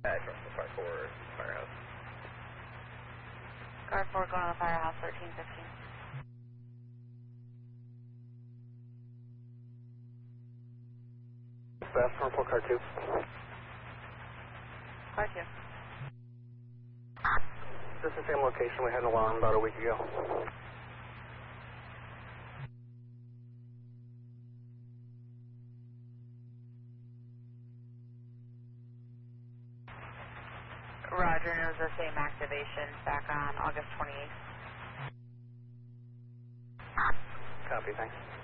from Car 4, Firehouse. Car 4 going to Firehouse, 1315. Fast, Car 4, Car 2. Car 2. This is the same location we had an alarm about a week ago. Roger, and it was the same activation back on August 28th. Copy, thanks.